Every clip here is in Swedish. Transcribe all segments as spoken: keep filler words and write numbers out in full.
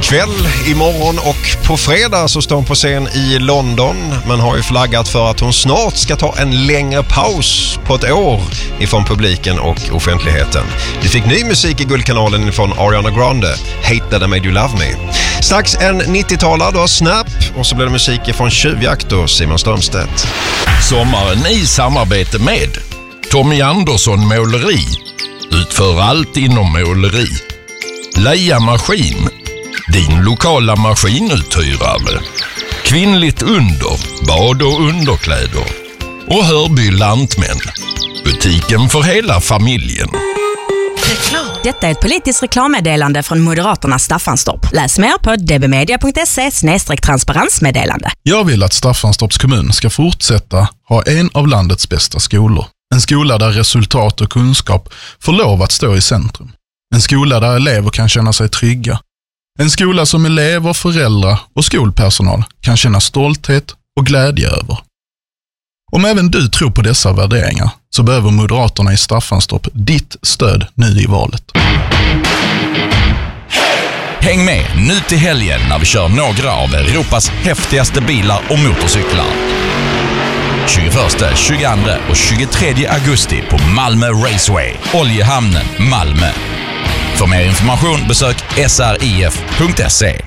ikväll, imorgon och på fredag så står hon på scen i London, men har ju flaggat för att hon snart ska ta en längre paus på ett år ifrån publiken och offentligheten. Vi fick ny musik i Guldkanalen från Ariana Grande, Hate That I Made You Love Me. Strax en nittiotalare, då Snap, och så blir det musik från Tjuvjakt och Simon Strömstedt. Sommaren i samarbete med Tommy Andersson Måleri. Utför allt inom måleri. Leia Maskin, din lokala maskinuthyrare. Kvinnligt under, bad och underkläder. Och Hörby Lantmän, butiken för hela familjen. Detta är ett politiskt reklammeddelande från Moderaterna Staffanstorp. Läs mer på dbmedia punkt se snedstreck transparensmeddelande. Jag vill att Staffanstorps kommun ska fortsätta ha en av landets bästa skolor. En skola där resultat och kunskap får lov att stå i centrum. En skola där elever kan känna sig trygga. En skola som elever, föräldrar och skolpersonal kan känna stolthet och glädje över. Om även du tror på dessa värderingar så behöver Moderaterna i Staffanstorp ditt stöd nu i valet. Häng med nu till helgen när vi kör några av Europas häftigaste bilar och motorcyklar. tjugoförsta, tjugoandra och tjugotredje augusti på Malmö Raceway, Oljehamnen, Malmö. För mer information besök s r i f punkt se.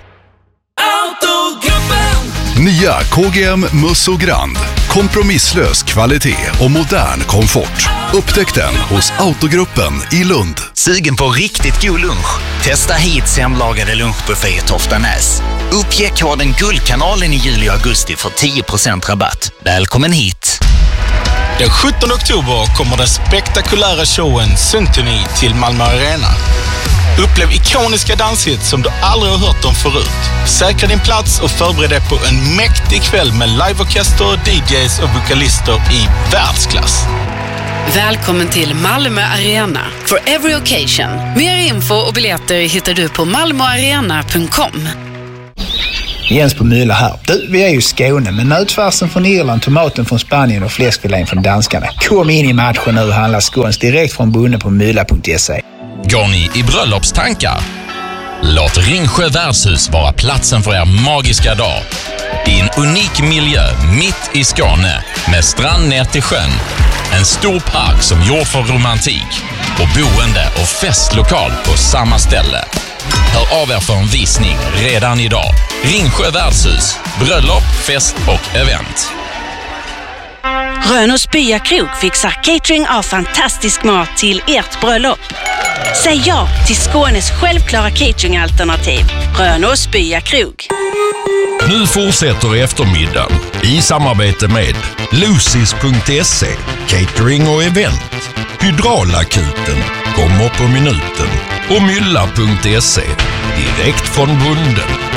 Nya K G M Musso Grand. Kompromisslös kvalitet och modern komfort. Upptäck den hos Autogruppen i Lund. Sugen på riktigt god lunch? Testa hit hemlagade lunchbuffé i Toftanäs. Uppge koden Guldkanalen i juli och augusti för tio procent rabatt. Välkommen hit! Den sjuttonde oktober kommer den spektakulära showen Symphony till Malmö Arena. Upplev ikoniska danshits som du aldrig har hört om förut. Säkra din plats och förbered dig på en mäktig kväll med liveorkester, D Js och vokalister i världsklass. Välkommen till Malmö Arena for every occasion. Mer info och biljetter hittar du på malmoarena punkt com. Jens på Mylla här. Du, vi är ju i Skåne, men nötfärsen från Irland, tomaten från Spanien och fläskfilén från danskarna. Kom in i matchen nu och handla skåns direkt från bonden på mylla punkt se. Går ni i bröllopstankar? Låt Ringsjö värdshus vara platsen för er magiska dag. I en unik miljö mitt i Skåne med strand ner till sjön. En stor park som gjord för romantik och boende och festlokal på samma ställe. Hör av er för en visning redan idag. Ringsjö värdshus, bröllop, fest och event. Rönås Byakrog fixar catering av fantastisk mat till ert bröllop. Säg ja till Skånes självklara cateringalternativ. Rönås Byakrog. Nu fortsätter eftermiddagen i samarbete med Lucis punkt se, catering och event. Hydraulakuten kommer på minuten och mylla punkt se, direkt från bonden.